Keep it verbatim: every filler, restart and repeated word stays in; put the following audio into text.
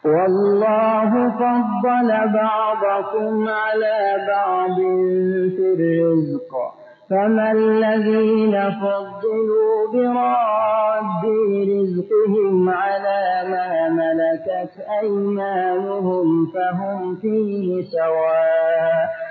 وَاللَّهُ فَضَّلَ بَعْضَكُمْ عَلَىٰ بَعْضٍ فِي الرِّزْقِ ۚ فَمَا الَّذِينَ فُضِّلُوا بِرَادِّي رِزْقِهِمْ عَلَىٰ مَا مَلَكَتْ أَيْمَانُهُمْ فَهُمْ فِيهِ سَوَاءٌ